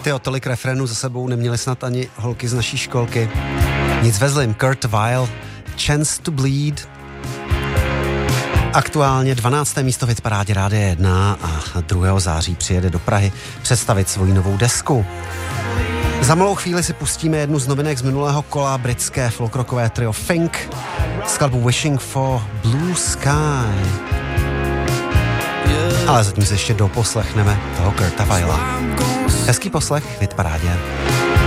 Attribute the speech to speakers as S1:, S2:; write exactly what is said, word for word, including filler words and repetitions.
S1: Tyjo, tolik refrénů za sebou neměli snad ani holky z naší školky. Nic vezlim, Kurt Weill, Chance to Bleed. Aktuálně dvanácté místo v hitparádě Rádia jedna a druhého září přijede do Prahy představit svoji novou desku. Za malou chvíli si pustíme jednu z novinek z minulého kola, britské folkrockové trio Fink z skladbu Wishing for Blue Sky. Ale zatím se ještě doposlechneme toho Kurta Weilla. Hezký poslech v hitparádě.